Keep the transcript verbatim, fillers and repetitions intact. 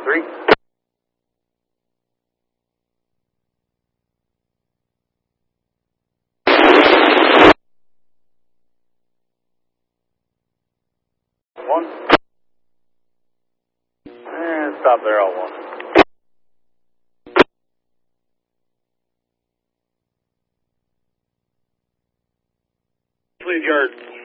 Three. One. And stop there, all one. Please yard.